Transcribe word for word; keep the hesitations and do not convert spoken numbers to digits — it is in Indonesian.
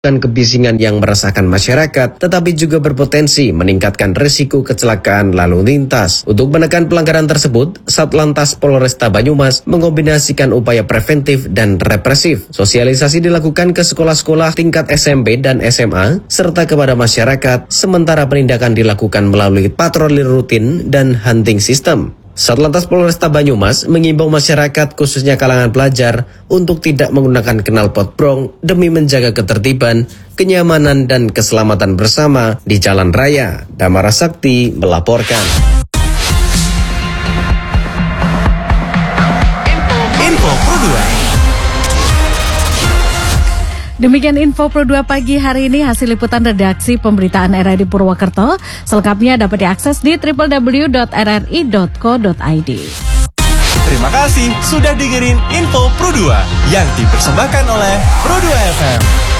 kebisingan yang meresahkan masyarakat, tetapi juga berpotensi meningkatkan risiko kecelakaan lalu lintas. Untuk menekan pelanggaran tersebut, Satlantas Polresta Banyumas mengombinasikan upaya preventif dan represif. Sosialisasi dilakukan ke sekolah-sekolah tingkat S M P dan S M A, serta kepada masyarakat, sementara penindakan dilakukan melalui patroli rutin dan hunting system. Satlantas Polresta Banyumas mengimbau masyarakat khususnya kalangan pelajar untuk tidak menggunakan knalpot brong demi menjaga ketertiban, kenyamanan dan keselamatan bersama di jalan raya. Damara Sakti melaporkan. Info Pro dua. Demikian Info Pro dua pagi hari ini, hasil liputan redaksi pemberitaan R R I Purwokerto. Selengkapnya dapat diakses di w w w dot r r i dot co dot i d. Terima kasih sudah dengerin Info Pro dua yang dipersembahkan oleh Pro dua F M.